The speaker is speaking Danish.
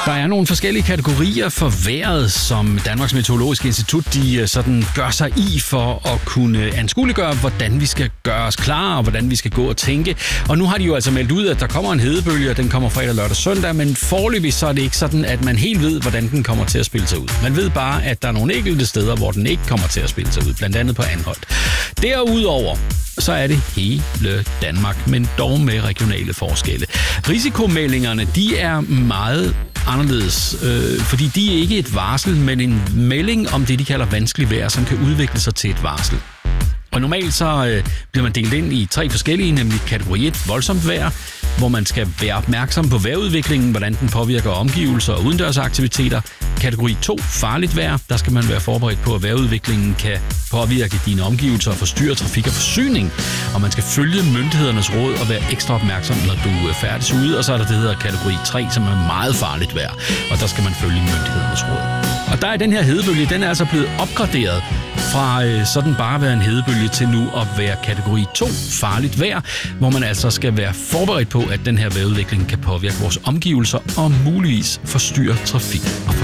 Der er nogle forskellige kategorier for vejret, som Danmarks Meteorologiske Institut de sådan gør sig i for at kunne anskueliggøre, hvordan vi skal gøre os klar og hvordan vi skal gå og tænke. Og nu har de jo altså meldt ud, at der kommer en hedebølge, og den kommer fredag, lørdag, søndag, men foreløbig så er det ikke sådan, at man helt ved, hvordan den kommer til at spille sig ud. Man ved bare, at der er nogle enkelte steder, hvor den ikke kommer til at spille sig ud, blandt andet på Anholt. Derudover så er det hele Danmark, men dog med regionale forskelle. Risikomeldingerne, de er meget anderledes, fordi de er ikke et varsel, men en melding om det, de kalder vanskelig vejr, som kan udvikle sig til et varsel. Og normalt så bliver man delt ind i 3 forskellige, nemlig kategori 1, voldsomt vejr, hvor man skal være opmærksom på vejrudviklingen, hvordan den påvirker omgivelser og udendørsaktiviteter. Kategori 2, farligt vejr, der skal man være forberedt på, at vejrudviklingen kan påvirke dine omgivelser og forstyrre trafik og forsyning. Og man skal følge myndighedernes råd og være ekstra opmærksom, når du færdes ude. Og så er der det, der hedder kategori 3, som er meget farligt vejr, og der skal man følge myndighedernes råd. Og der er den her hedebølge, den er altså blevet opgraderet fra sådan bare at være en hedebølge til nu at være kategori 2, farligt vejr, hvor man altså skal være forberedt på, at den her vejrudvikling kan påvirke vores omgivelser og muligvis forstyrre trafik og